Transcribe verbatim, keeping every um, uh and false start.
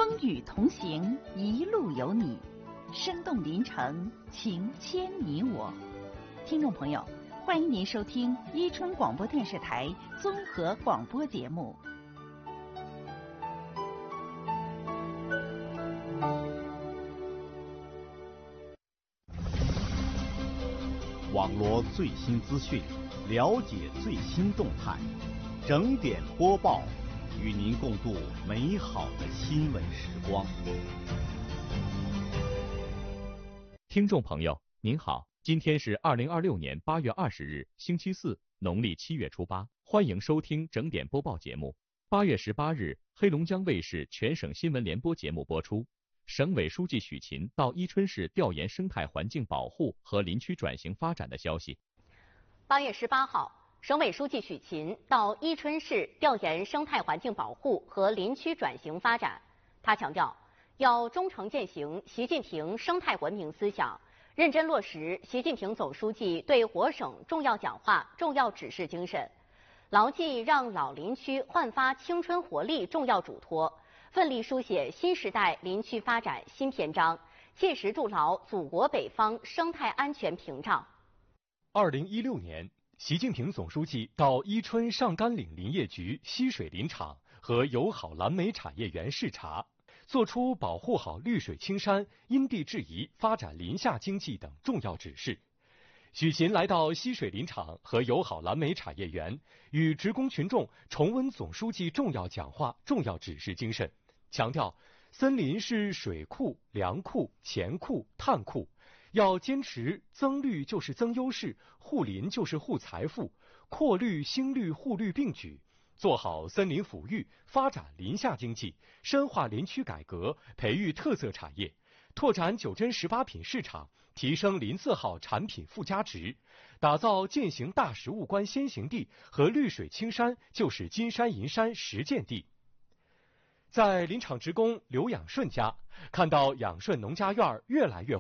风雨同行，一路有你，生动临城，情牵你我。听众朋友，欢迎您收听伊春广播电视台综合广播节目。 网罗最新资讯，了解最新动态，整点播报，与您共度美好的新闻时光。 听众朋友您好，今天是二零二六年八月二十日，星期四，农历七月初八，欢迎收听整点播报节目。八月十八日，黑龙江卫视全省新闻联播节目播出。省委书记许勤到伊春市调研生态环境保护和林区转型发展的消息。 八月十八号，省委书记许勤到伊春市调研生态环境保护和林区转型发展。他强调，要忠诚践行习近平生态文明思想，认真落实习近平总书记对我省重要讲话、重要指示精神，牢记让老林区焕发青春活力重要嘱托，奋力书写新时代林区发展新篇章，切实筑牢祖国北方生态安全屏障。 二零一六年，习近平总书记到伊春上甘岭林业局溪水林场和友好蓝莓产业园视察，作出保护好绿水青山、因地制宜发展林下经济等重要指示。许勤来到溪水林场和友好蓝莓产业园，与职工群众重温总书记重要讲话、重要指示精神，强调森林是水库、粮库、钱库、碳库，要坚持增绿就是增优势，护林就是护财富，扩绿、兴绿、护绿并举，做好森林抚育，发展林下经济，深化林区改革，培育特色产业，拓展九珍十八品市场，提升林字号产品附加值，打造践行大实物观先行地和绿水青山就是金山银山实践地。在林场职工刘养顺家，看到养顺农家院越来越